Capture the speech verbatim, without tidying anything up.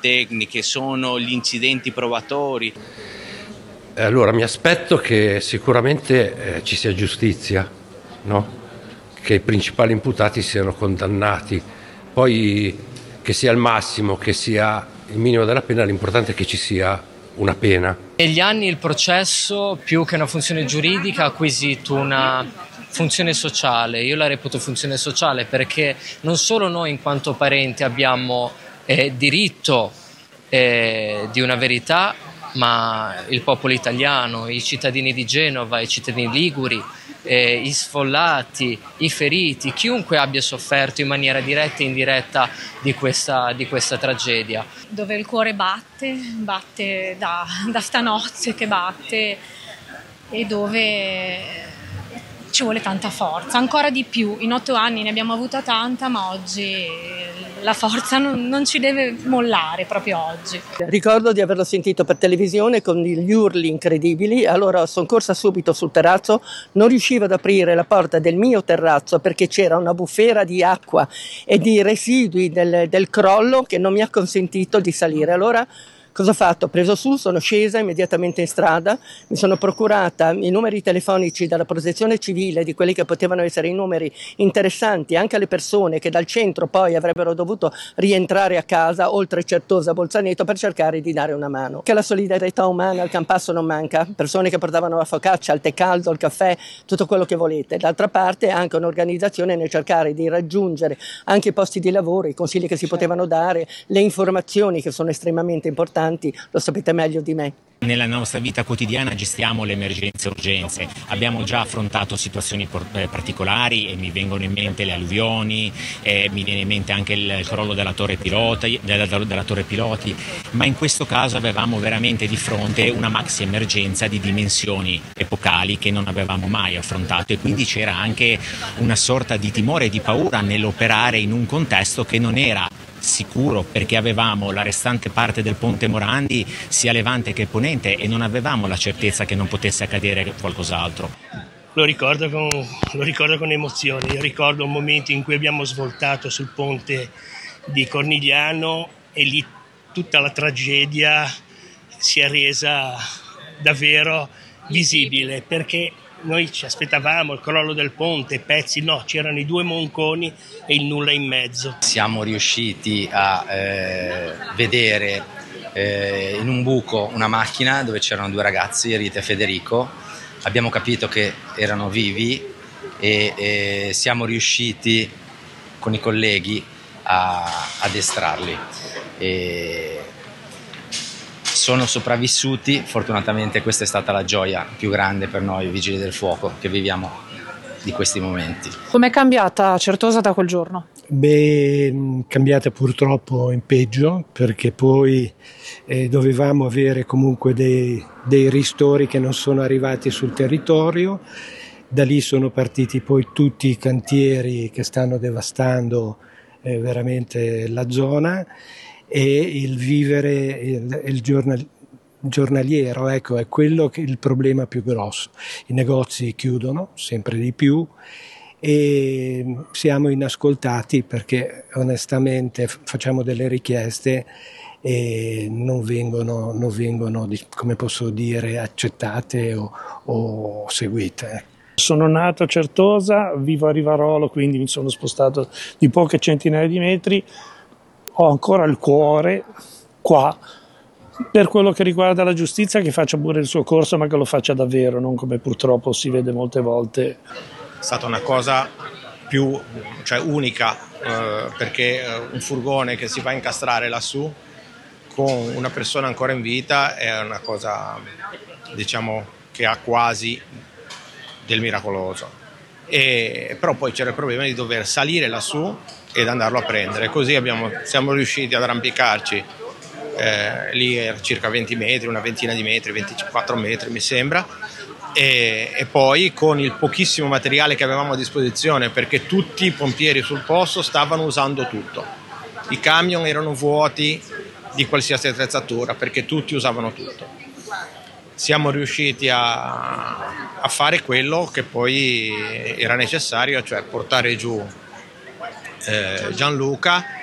tecniche, sono gli incidenti probatori? Allora, mi aspetto che sicuramente eh, ci sia giustizia, no? Che i principali imputati siano condannati, poi che sia il massimo, che sia il minimo della pena, l'importante è che ci sia una pena. Negli anni il processo, più che una funzione giuridica, ha acquisito una funzione sociale. Io la reputo funzione sociale perché non solo noi in quanto parenti abbiamo eh, diritto eh, di una verità, ma il popolo italiano, i cittadini di Genova, i cittadini liguri, eh, i sfollati, i feriti, chiunque abbia sofferto in maniera diretta e indiretta di questa, di questa tragedia. Dove il cuore batte, batte da, da stanotte che batte, e dove ci vuole tanta forza, ancora di più. In otto anni ne abbiamo avuta tanta, ma oggi la forza non, non ci deve mollare proprio oggi. Ricordo di averlo sentito per televisione con gli urli incredibili, allora sono corsa subito sul terrazzo, non riuscivo ad aprire la porta del mio terrazzo perché c'era una bufera di acqua e di residui del, del crollo che non mi ha consentito di salire. Allora cosa ho fatto? Ho preso su, sono scesa immediatamente in strada, mi sono procurata i numeri telefonici dalla protezione civile, di quelli che potevano essere i numeri interessanti anche alle persone che dal centro poi avrebbero dovuto rientrare a casa, oltre Certosa, Bolzaneto, per cercare di dare una mano. Che la solidarietà umana al Campasso non manca, persone che portavano la focaccia, il tè caldo, il caffè, tutto quello che volete. D'altra parte anche un'organizzazione nel cercare di raggiungere anche i posti di lavoro, i consigli che si potevano dare, le informazioni che sono estremamente importanti. Lo sapete meglio di me. Nella nostra vita quotidiana gestiamo le emergenze e urgenze, abbiamo già affrontato situazioni particolari e mi vengono in mente le alluvioni, eh, mi viene in mente anche il crollo della torre, piloti, della, della torre piloti, ma in questo caso avevamo veramente di fronte una maxi emergenza di dimensioni epocali che non avevamo mai affrontato, e quindi c'era anche una sorta di timore e di paura nell'operare in un contesto che non era sicuro, perché avevamo la restante parte del ponte Morandi sia levante che ponente e non avevamo la certezza che non potesse accadere qualcos'altro. Lo ricordo con, lo ricordo con emozione. Io ricordo un momento in cui abbiamo svoltato sul ponte di Cornigliano e lì tutta la tragedia si è resa davvero visibile, perché noi ci aspettavamo il crollo del ponte, pezzi, no, c'erano i due monconi e il nulla in mezzo. Siamo riusciti a eh, vedere eh, in un buco una macchina dove c'erano due ragazzi, Rita e Federico. Abbiamo capito che erano vivi e, e siamo riusciti con i colleghi a, ad estrarli. E sono sopravvissuti, fortunatamente. Questa è stata la gioia più grande per noi vigili del fuoco che viviamo di questi momenti. Com'è cambiata Certosa da quel giorno? Beh, cambiata purtroppo in peggio, perché poi eh, dovevamo avere comunque dei, dei ristori che non sono arrivati sul territorio. Da lì sono partiti poi tutti i cantieri che stanno devastando eh, veramente la zona, e il vivere il, il giornal, giornaliero, ecco, è quello che è il problema più grosso. I negozi chiudono sempre di più e siamo inascoltati perché onestamente facciamo delle richieste e non vengono, non vengono, come posso dire, accettate o, o seguite. Sono nato a Certosa, vivo a Rivarolo, quindi mi sono spostato di poche centinaia di metri. Ho ancora il cuore qua per quello che riguarda la giustizia, che faccia pure il suo corso, ma che lo faccia davvero, non come purtroppo si vede molte volte. È stata una cosa più, cioè unica, eh, perché un furgone che si va a incastrare lassù con una persona ancora in vita è una cosa, diciamo, che ha quasi del miracoloso. E, però poi c'era il problema di dover salire lassù ed andarlo a prendere, così abbiamo, siamo riusciti ad arrampicarci eh, lì a circa venti metri, una ventina di metri, ventiquattro metri mi sembra, e, e poi con il pochissimo materiale che avevamo a disposizione, perché tutti i pompieri sul posto stavano usando tutto, i camion erano vuoti di qualsiasi attrezzatura perché tutti usavano tutto. Siamo riusciti a, a fare quello che poi era necessario, cioè portare giù Eh, Gianluca